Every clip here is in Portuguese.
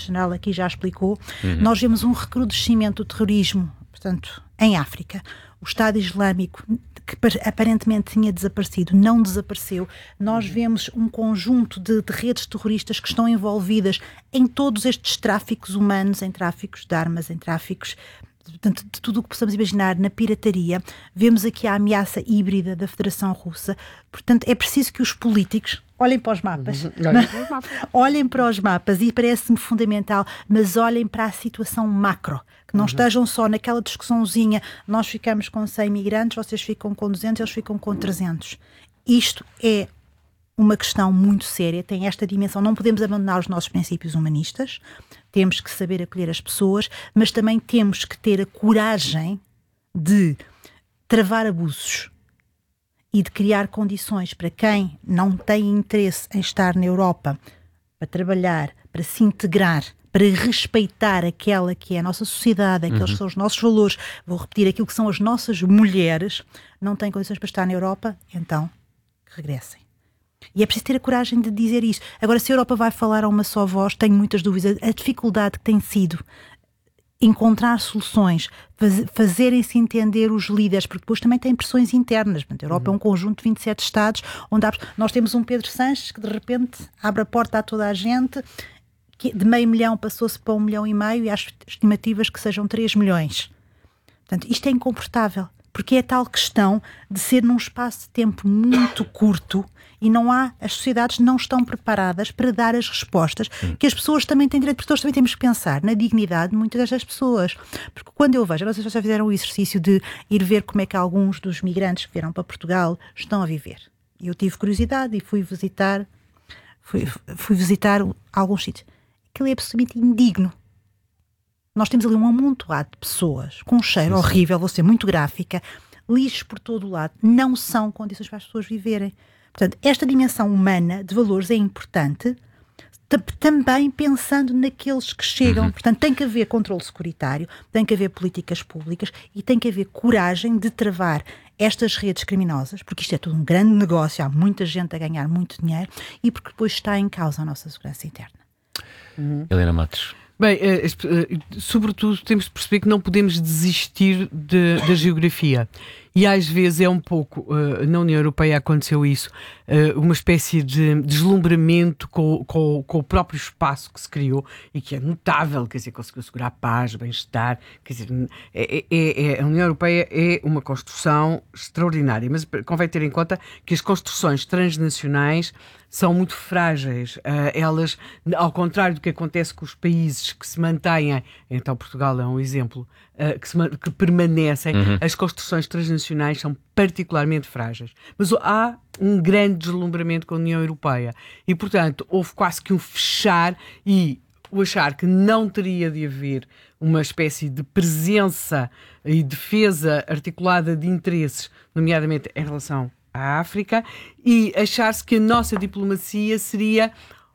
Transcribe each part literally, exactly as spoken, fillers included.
General aqui já explicou, uhum. nós vemos um recrudescimento do terrorismo, portanto, em África. O Estado Islâmico, que aparentemente tinha desaparecido, não desapareceu. Nós vemos um conjunto de, de redes terroristas que estão envolvidas em todos estes tráficos humanos, em tráficos de armas, em tráficos, portanto, de tudo o que possamos imaginar, na pirataria. Vemos aqui a ameaça híbrida da Federação Russa. Portanto, é preciso que os políticos olhem para os mapas. Uhum. Olhem para os mapas. Olhem para os mapas, e parece-me fundamental, mas olhem para a situação macro. Que não uhum. estejam só naquela discussãozinha, nós ficamos com cem imigrantes, vocês ficam com duzentos, eles ficam com trezentos. Isto é uma questão muito séria, tem esta dimensão. Não podemos abandonar os nossos princípios humanistas, temos que saber acolher as pessoas, mas também temos que ter a coragem de travar abusos e de criar condições para quem não tem interesse em estar na Europa, para trabalhar, para se integrar, para respeitar aquela que é a nossa sociedade, aqueles uhum. que são os nossos valores, vou repetir, aquilo que são as nossas mulheres, não têm condições para estar na Europa, então que regressem. E é preciso ter a coragem de dizer isso. Agora, se a Europa vai falar a uma só voz, tenho muitas dúvidas. A dificuldade que tem sido encontrar soluções, faz, fazerem-se entender os líderes, porque depois também tem pressões internas. A Europa uhum. é um conjunto de vinte e sete Estados, onde há, nós temos um Pedro Sanches que de repente abre a porta a toda a gente, que de meio milhão passou-se para um milhão e meio, e há estimativas que sejam três milhões. Portanto, isto é incomportável, porque é a tal questão de ser num espaço de tempo muito curto, e não há, as sociedades não estão preparadas para dar as respostas hum. que as pessoas também têm direito, porque nós também temos que pensar na dignidade de muitas destas pessoas. Porque quando eu vejo, não sei se vocês já fizeram o exercício de ir ver como é que alguns dos migrantes que vieram para Portugal estão a viver. E eu tive curiosidade e fui visitar, fui, fui visitar alguns sítios. Aquilo é absolutamente indigno. Nós temos ali um amontoado de pessoas com um cheiro sim, sim. horrível, vou ser muito gráfica, lixos por todo o lado, não são condições para as pessoas viverem. Portanto, esta dimensão humana de valores é importante, t- também pensando naqueles que chegam. Uhum. Portanto, tem que haver controle securitário, tem que haver políticas públicas e tem que haver coragem de travar estas redes criminosas, porque isto é tudo um grande negócio, há muita gente a ganhar muito dinheiro e porque depois está em causa a nossa segurança interna. Uhum. Helena Matos. Bem, eh, eh, sobretudo temos de perceber que não podemos desistir de, da geografia. E às vezes é um pouco, uh, na União Europeia aconteceu isso, uh, uma espécie de deslumbramento com, com, com o próprio espaço que se criou e que é notável, quer dizer, conseguiu assegurar paz, bem-estar, quer dizer, é, é, é, a União Europeia é uma construção extraordinária, mas convém ter em conta que as construções transnacionais são muito frágeis. Uh, elas, ao contrário do que acontece com os países que se mantêm, então Portugal é um exemplo, uh, que, se, que permanecem, uhum. as construções transnacionais são particularmente frágeis. Mas há um grande deslumbramento com a União Europeia e, portanto, houve quase que um fechar e o achar que não teria de haver uma espécie de presença e defesa articulada de interesses, nomeadamente em relação à África, e achar-se que a nossa diplomacia seria,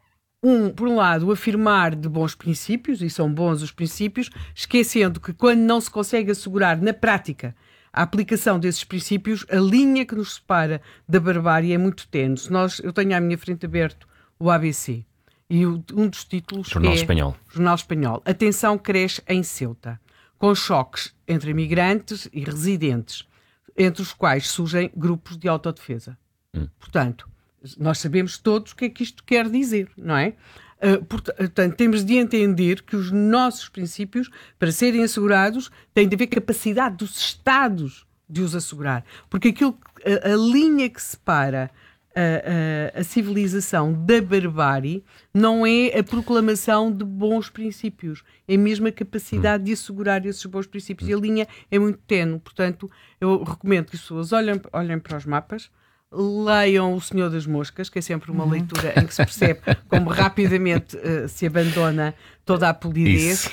um, por um lado, afirmar de bons princípios, e são bons os princípios, esquecendo que quando não se consegue assegurar na prática a aplicação desses princípios, a linha que nos separa da barbárie é muito tenue. Nós, eu tenho à minha frente aberto o A B C, e o, um dos títulos Jornal é Espanhol. Jornal Espanhol. A tensão cresce em Ceuta, com choques entre imigrantes e residentes, entre os quais surgem grupos de autodefesa. Hum. Portanto, nós sabemos todos o que é que isto quer dizer, não é? Uh, portanto, temos de entender que os nossos princípios, para serem assegurados, têm de haver capacidade dos Estados de os assegurar. Porque aquilo, a, a linha que separa a, a, a civilização da barbárie não é a proclamação de bons princípios, é mesmo a capacidade hum. de assegurar esses bons princípios. E a linha é muito tenue. Portanto, eu recomendo que as pessoas olhem, olhem para os mapas, leiam O Senhor das Moscas, que é sempre uma leitura em que se percebe como rapidamente uh, se abandona toda a polidez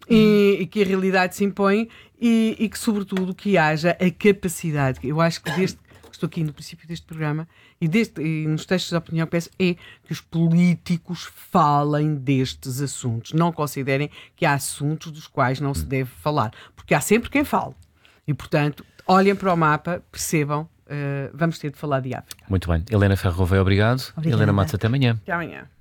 e, e que a realidade se impõe e, e que, sobretudo, que haja a capacidade. Eu acho que desde que estou aqui no princípio deste programa e, deste, e nos textos de opinião que peço é que os políticos falem destes assuntos. Não considerem que há assuntos dos quais não se deve falar, porque há sempre quem fale. E, portanto, olhem para o mapa, percebam. Uh, vamos ter de falar de África. Muito bem. Helena Ferro Rouveia, obrigado. Obrigada. Helena Matos, até amanhã. Até amanhã.